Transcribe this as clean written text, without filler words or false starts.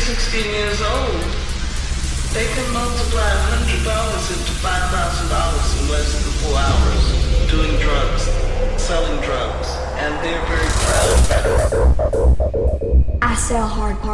16 years old, they can multiply $100 into $5,000 in less than 4 hours doing drugs, selling drugs, and they're very proud. I sell hard parts.